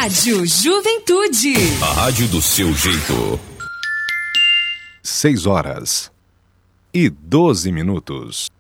Rádio Juventude. A rádio do seu jeito. 6 horas e 12 minutos.